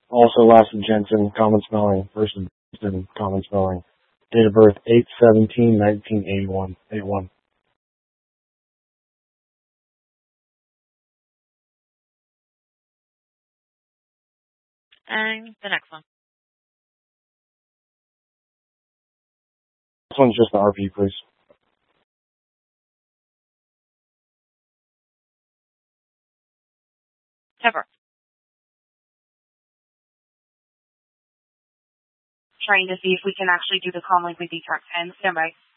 Also last in Jensen, common spelling. First in Jensen, common spelling. Date of birth 8/17/1981. 81. And the next one. This one's just the RP, please. Pepper. Trying to see if we can actually do the comm link with D-Track 10. Stand by.